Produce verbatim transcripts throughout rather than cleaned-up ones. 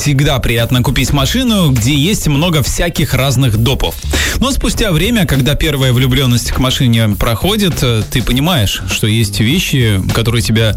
Всегда приятно купить машину, где есть много всяких разных допов. Но спустя время, когда первая влюбленность к машине проходит, ты понимаешь, что есть вещи, которые тебя,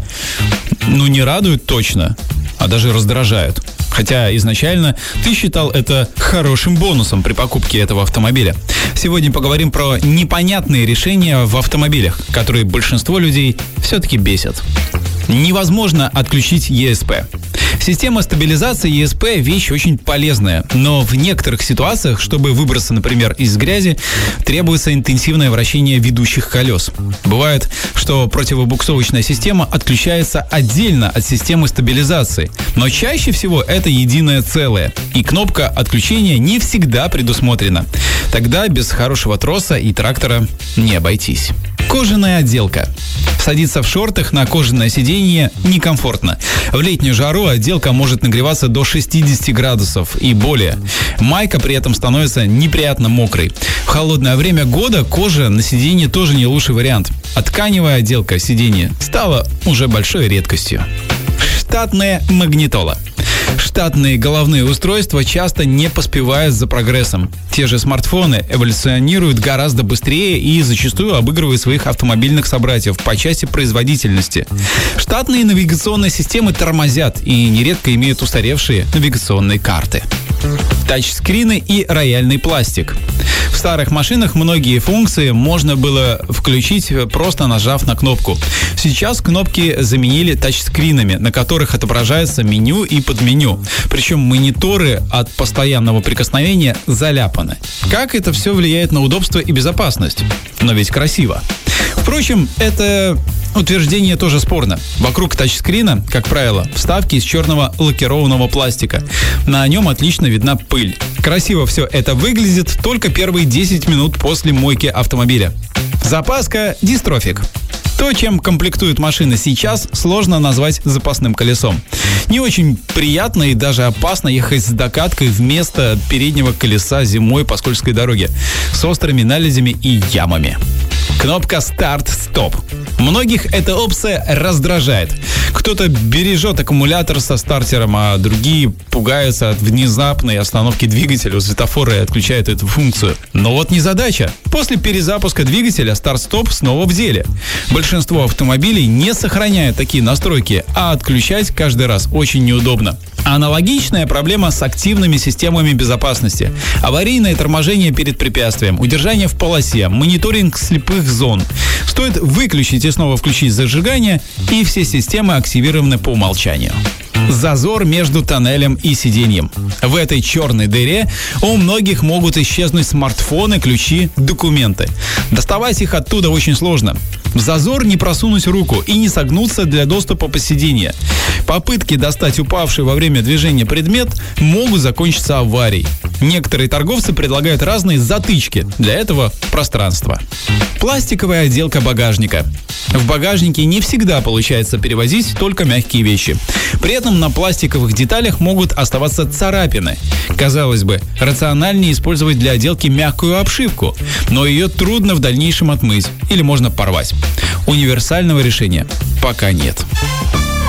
ну, не радуют точно, а даже раздражают. Хотя изначально ты считал это хорошим бонусом при покупке этого автомобиля. Сегодня поговорим про непонятные решения в автомобилях, которые большинство людей все-таки бесят. Невозможно отключить и эс пи. Система стабилизации и эс пи – вещь очень полезная, но в некоторых ситуациях, чтобы выбраться, например, из грязи, требуется интенсивное вращение ведущих колес. Бывает, что противобуксовочная система отключается отдельно от системы стабилизации, но чаще всего это единое целое, и кнопка отключения не всегда предусмотрена. Тогда без хорошего троса и трактора не обойтись. Кожаная отделка. Садиться в шортах на кожаное сиденье некомфортно. В летнюю жару отделка может нагреваться до шестьдесят градусов и более. Майка при этом становится неприятно мокрой. В холодное время года кожа на сиденье тоже не лучший вариант. А тканевая отделка сиденья стала уже большой редкостью. Штатная магнитола. Штатные головные устройства часто не поспевают за прогрессом. Те же смартфоны эволюционируют гораздо быстрее и зачастую обыгрывают своих автомобильных собратьев по части производительности. Штатные навигационные системы тормозят и нередко имеют устаревшие навигационные карты. Тачскрины и рояльный пластик. В старых машинах многие функции можно было включить, просто нажав на кнопку. Сейчас кнопки заменили тачскринами, на которых отображается меню и подменю. Причем мониторы от постоянного прикосновения заляпаны. Как это все влияет на удобство и безопасность? Но ведь красиво. Впрочем, это утверждение тоже спорно. Вокруг тачскрина, как правило, вставки из черного лакированного пластика. На нем отлично видна пыль. Красиво все это выглядит только первые десять минут после мойки автомобиля. Запаска дистрофик. То, чем комплектуют машины сейчас, сложно назвать запасным колесом. Не очень приятно и даже опасно ехать с докаткой вместо переднего колеса зимой по скользкой дороге с острыми наледями и ямами. Кнопка «Старт-стоп». Многих эта опция раздражает. Кто-то бережет аккумулятор со стартером, а другие пугаются от внезапной остановки двигателя у светофора и отключают эту функцию. Но вот незадача. После перезапуска двигателя старт-стоп снова в деле. Большинство автомобилей не сохраняют такие настройки, а отключать каждый раз очень неудобно. Аналогичная проблема с активными системами безопасности. Аварийное торможение перед препятствием, удержание в полосе, мониторинг слепых зон. Стоит выключить и снова включить зажигание, и все системы активированы по умолчанию. Зазор между тоннелем и сиденьем. В этой черной дыре у многих могут исчезнуть смартфоны, ключи, документы. Доставать их оттуда очень сложно. В зазор не просунуть руку и не согнуться для доступа по сиденью. Попытки достать упавший во время движения предмет могут закончиться аварией. Некоторые торговцы предлагают разные затычки для этого пространства. Пластиковая отделка багажника. В багажнике не всегда получается перевозить только мягкие вещи. При этом на пластиковых деталях могут оставаться царапины. Казалось бы, рациональнее использовать для отделки мягкую обшивку, но ее трудно в дальнейшем отмыть или можно порвать. Универсального решения пока нет.